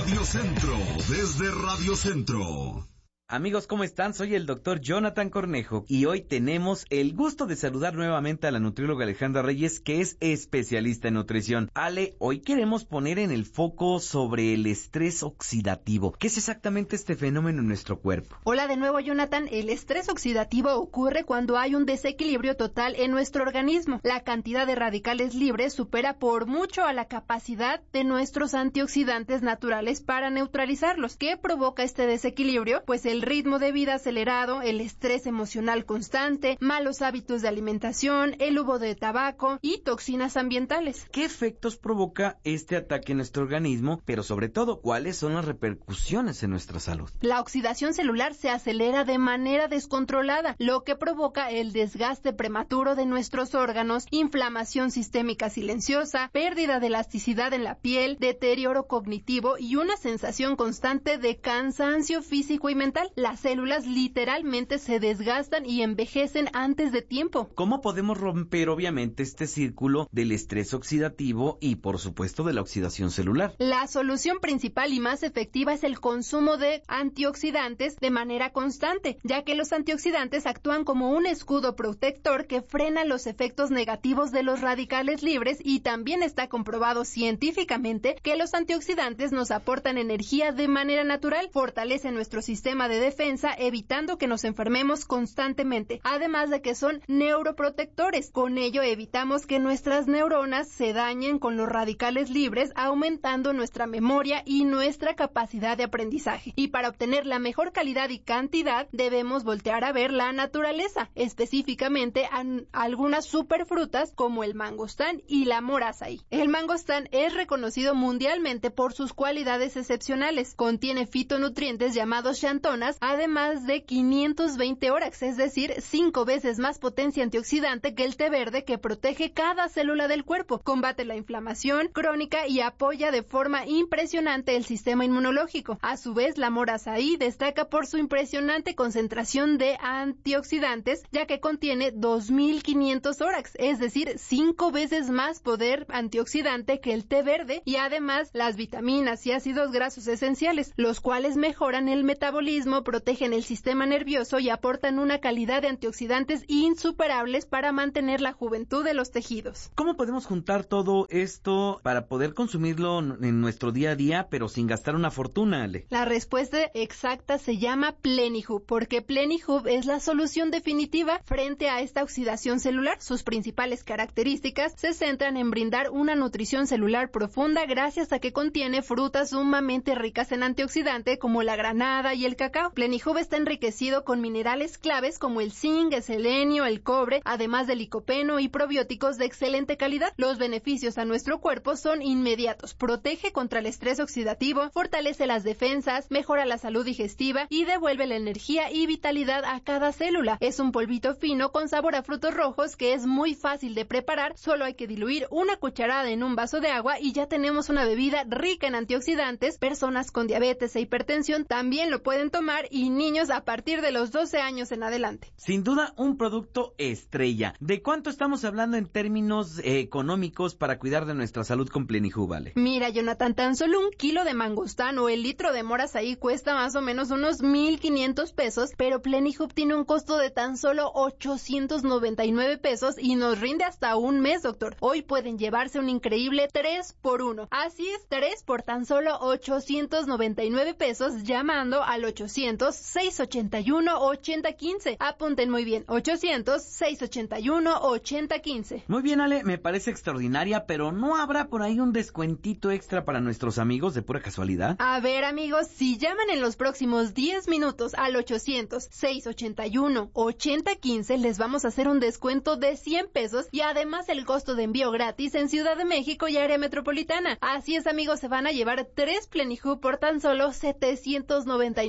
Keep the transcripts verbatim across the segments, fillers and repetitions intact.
Radio Centro, desde Radio Centro. Amigos, ¿cómo están? Soy el doctor Jonathan Cornejo y hoy tenemos el gusto de saludar nuevamente a la nutrióloga Alejandra Reyes, que es especialista en nutrición. Ale, hoy queremos poner en el foco sobre el estrés oxidativo. ¿Qué es exactamente este fenómeno en nuestro cuerpo? Hola de nuevo, Jonathan. El estrés oxidativo ocurre cuando hay un desequilibrio total en nuestro organismo. La cantidad de radicales libres supera por mucho a la capacidad de nuestros antioxidantes naturales para neutralizarlos. ¿Qué provoca este desequilibrio? Pues el ritmo de vida acelerado, el estrés emocional constante, malos hábitos de alimentación, el humo de tabaco y toxinas ambientales. ¿Qué efectos provoca este ataque en nuestro organismo? Pero sobre todo, ¿cuáles son las repercusiones en nuestra salud? La oxidación celular se acelera de manera descontrolada, lo que provoca el desgaste prematuro de nuestros órganos, inflamación sistémica silenciosa, pérdida de elasticidad en la piel, deterioro cognitivo y una sensación constante de cansancio físico y mental. Las células literalmente se desgastan y envejecen antes de tiempo. ¿Cómo podemos romper, obviamente, este círculo del estrés oxidativo y, por supuesto, de la oxidación celular? La solución principal y más efectiva es el consumo de antioxidantes de manera constante, ya que los antioxidantes actúan como un escudo protector que frena los efectos negativos de los radicales libres, y también está comprobado científicamente que los antioxidantes nos aportan energía de manera natural, fortalecen nuestro sistema de de defensa, evitando que nos enfermemos constantemente, además de que son neuroprotectores. Con ello evitamos que nuestras neuronas se dañen con los radicales libres, aumentando nuestra memoria y nuestra capacidad de aprendizaje. Y para obtener la mejor calidad y cantidad, debemos voltear a ver la naturaleza, específicamente a algunas superfrutas como el mangostán y la mora azaí. El mangostán es reconocido mundialmente por sus cualidades excepcionales. Contiene fitonutrientes llamados xantonas, además de quinientos veinte órax, es decir, cinco veces más potencia antioxidante que el té verde, que protege cada célula del cuerpo, combate la inflamación crónica y apoya de forma impresionante el sistema inmunológico. A su vez, la mora azaí destaca por su impresionante concentración de antioxidantes, ya que contiene dos mil quinientos órax, es decir, cinco veces más poder antioxidante que el té verde, y además las vitaminas y ácidos grasos esenciales, los cuales mejoran el metabolismo, protegen el sistema nervioso y aportan una calidad de antioxidantes insuperables para mantener la juventud de los tejidos. ¿Cómo podemos juntar todo esto para poder consumirlo en nuestro día a día, pero sin gastar una fortuna, Ale? La respuesta exacta se llama Plenihub, porque Plenihub es la solución definitiva frente a esta oxidación celular. Sus principales características se centran en brindar una nutrición celular profunda gracias a que contiene frutas sumamente ricas en antioxidante como la granada y el cacao. Plenihub está enriquecido con minerales claves como el zinc, el selenio, el cobre, además de licopeno y probióticos de excelente calidad. Los beneficios a nuestro cuerpo son inmediatos. Protege contra el estrés oxidativo, fortalece las defensas, mejora la salud digestiva y devuelve la energía y vitalidad a cada célula. Es un polvito fino con sabor a frutos rojos que es muy fácil de preparar. Solo hay que diluir una cucharada en un vaso de agua y ya tenemos una bebida rica en antioxidantes. Personas con diabetes e hipertensión también lo pueden tomar, y niños a partir de los doce años en adelante. Sin duda, un producto estrella. ¿De cuánto estamos hablando en términos eh, económicos para cuidar de nuestra salud con Plenihub, vale? Mira, Jonathan, tan solo un kilo de mangostán o el litro de mora azaí cuesta más o menos unos mil quinientos pesos, pero Plenihub tiene un costo de tan solo ochocientos noventa y nueve pesos y nos rinde hasta un mes, doctor. Hoy pueden llevarse un increíble tres por uno. Así es, tres por tan solo ochocientos noventa y nueve pesos, llamando al ochocientos, seiscientos ochenta y uno, ochenta quince. Apunten muy bien, ochocientos, seiscientos ochenta y uno, ochenta quince. Muy bien, Ale, me parece extraordinaria, pero ¿no habrá por ahí un descuentito extra para nuestros amigos de pura casualidad? A ver, amigos, si llaman en los próximos diez minutos al ochocientos, seiscientos ochenta y uno, ochenta quince, les vamos a hacer un descuento de cien pesos y además el costo de envío gratis en Ciudad de México y área metropolitana. Así es, amigos, se van a llevar tres Plenihub por tan solo setecientos noventa y nueve pesos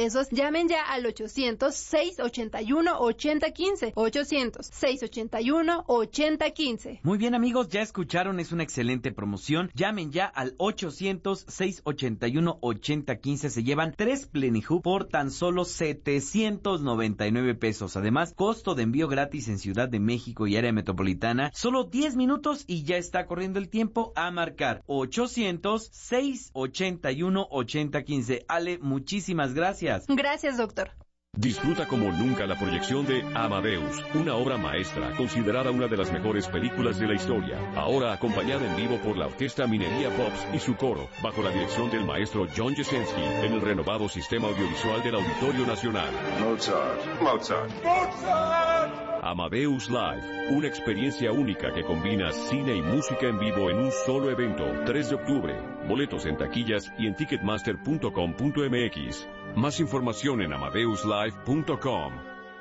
pesos, llamen ya al ochocientos, seiscientos ochenta y uno, ochenta quince. ochocientos, seiscientos ochenta y uno, ochenta quince. Muy bien, amigos, ya escucharon, es una excelente promoción. Llamen ya al ochocientos, seiscientos ochenta y uno, ochenta quince. Se llevan tres Plenihub por tan solo setecientos noventa y nueve pesos. Además, costo de envío gratis en Ciudad de México y área metropolitana. Solo diez minutos y ya está corriendo el tiempo. A marcar ochocientos, seiscientos ochenta y uno, ochenta quince. Ale, muchísimas gracias. Gracias, doctor. Disfruta como nunca la proyección de Amadeus, una obra maestra considerada una de las mejores películas de la historia. Ahora acompañada en vivo por la Orquesta Minería Pops y su coro, bajo la dirección del maestro John Jesensky, en el renovado sistema audiovisual del Auditorio Nacional. Mozart, Mozart, Mozart. Amadeus Live, una experiencia única que combina cine y música en vivo en un solo evento, tres de octubre. Boletos en taquillas y en ticketmaster punto com punto m x. Más información en amadeus live punto com.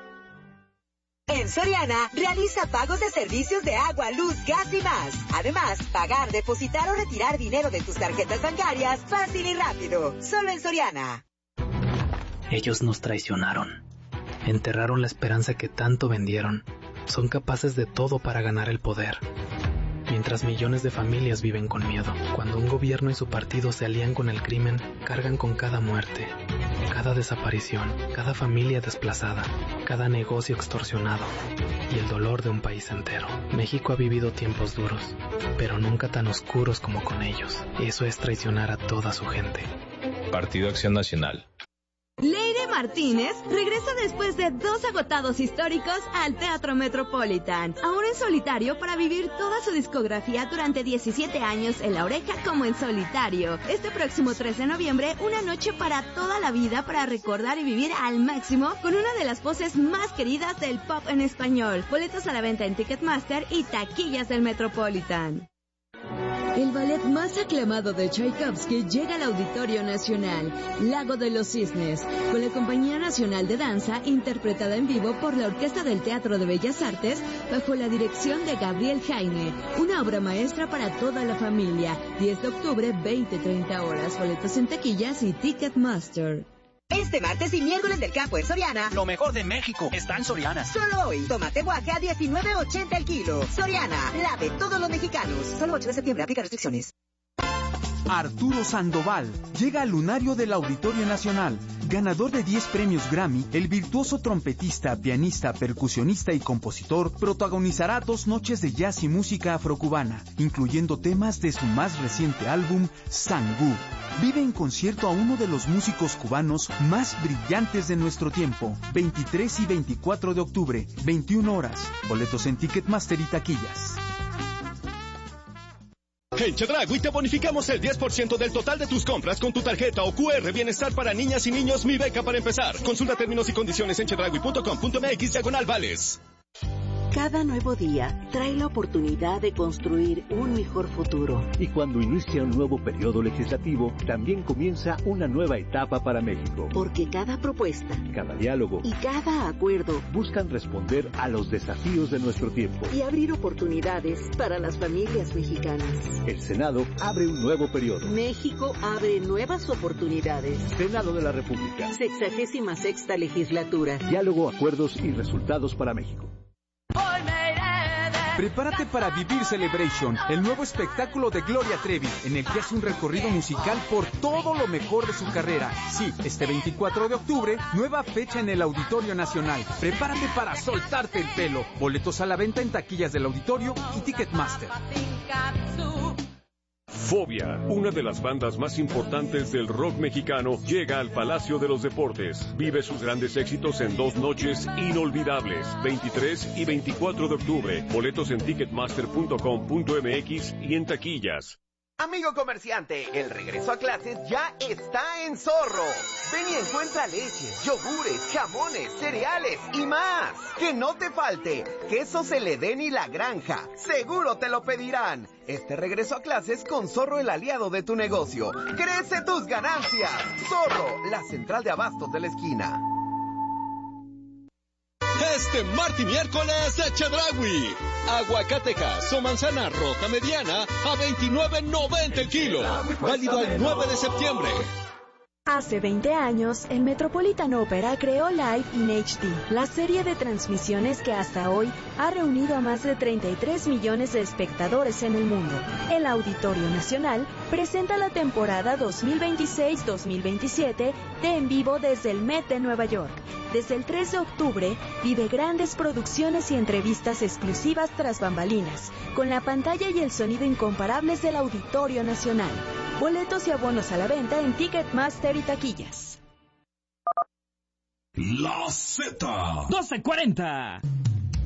En Soriana, realiza pagos de servicios de agua, luz, gas y más. Además, pagar, depositar o retirar dinero de tus tarjetas bancarias fácil y rápido. Solo en Soriana. Ellos nos traicionaron. Enterraron la esperanza que tanto vendieron. Son capaces de todo para ganar el poder. Mientras millones de familias viven con miedo. Cuando un gobierno y su partido se alían con el crimen, cargan con cada muerte, cada desaparición, cada familia desplazada, cada negocio extorsionado y el dolor de un país entero. México ha vivido tiempos duros, pero nunca tan oscuros como con ellos. Eso es traicionar a toda su gente. Partido Acción Nacional. Leire Martínez regresa después de dos agotados históricos al Teatro Metropolitan, ahora en solitario para vivir toda su discografía durante diecisiete años en La Oreja como en solitario. Este próximo tres de noviembre, una noche para toda la vida para recordar y vivir al máximo con una de las voces más queridas del pop en español. Boletos a la venta en Ticketmaster y taquillas del Metropolitan. El ballet más aclamado de Tchaikovsky llega al Auditorio Nacional, Lago de los Cisnes, con la Compañía Nacional de Danza, interpretada en vivo por la Orquesta del Teatro de Bellas Artes, bajo la dirección de Gabriel Jaime. Una obra maestra para toda la familia. diez de octubre, veinte treinta horas. Boletos en taquillas y Ticketmaster. Este martes y miércoles del campo en Soriana, lo mejor de México está en Soriana. Solo hoy, tomate guaje a diecinueve ochenta el kilo. Soriana, la de todos los mexicanos. Solo ocho de septiembre, aplica restricciones. Arturo Sandoval llega al lunario del Auditorio Nacional. Ganador de diez premios Grammy, el virtuoso trompetista, pianista, percusionista y compositor protagonizará dos noches de jazz y música afrocubana, incluyendo temas de su más reciente álbum, Sangú. Vive en concierto a uno de los músicos cubanos más brillantes de nuestro tiempo. veintitrés y veinticuatro de octubre, veintiuna horas. Boletos en Ticketmaster y taquillas. En Chedraui te bonificamos el diez por ciento del total de tus compras con tu tarjeta o Q R Bienestar para niñas y niños Mi Beca para empezar. Consulta términos y condiciones en chedraui punto com punto m x diagonal vales. Cada nuevo día trae la oportunidad de construir un mejor futuro. Y cuando inicia un nuevo periodo legislativo, también comienza una nueva etapa para México. Porque cada propuesta, cada diálogo y cada acuerdo buscan responder a los desafíos de nuestro tiempo y abrir oportunidades para las familias mexicanas. El Senado abre un nuevo periodo. México abre nuevas oportunidades. Senado de la República. Sexagésima sexta legislatura. Diálogo, acuerdos y resultados para México. Prepárate para vivir Celebration, el nuevo espectáculo de Gloria Trevi, en el que hace un recorrido musical por todo lo mejor de su carrera. Sí, este veinticuatro de octubre, nueva fecha en el Auditorio Nacional. Prepárate para soltarte el pelo. Boletos a la venta en taquillas del Auditorio y Ticketmaster. Fobia, una de las bandas más importantes del rock mexicano, llega al Palacio de los Deportes. Vive sus grandes éxitos en dos noches inolvidables, veintitrés y veinticuatro de octubre. Boletos en ticketmaster punto com punto m x y en taquillas. Amigo comerciante, el regreso a clases ya está en Zorro. Ven y encuentra leches, yogures, jamones, cereales y más. Que no te falte queso Celedén y La Granja. Seguro te lo pedirán. Este regreso a clases con Zorro, el aliado de tu negocio. ¡Crece tus ganancias! Zorro, la central de abastos de la esquina. Este martes y miércoles de Chedraui. Aguacatejas o manzana roja mediana a veintinueve noventa el kilo. Válido el nueve de septiembre. Hace veinte años, el Metropolitan Opera creó Live in H D, la serie de transmisiones que hasta hoy ha reunido a más de treinta y tres millones de espectadores en el mundo. El Auditorio Nacional presenta la temporada dos mil veintiséis dos mil veintisiete de En Vivo desde el Met de Nueva York. Desde el tres de octubre, vive grandes producciones y entrevistas exclusivas tras bambalinas, con la pantalla y el sonido incomparables del Auditorio Nacional. Boletos y abonos a la venta en Ticketmaster y taquillas. La Z. doce cuarenta.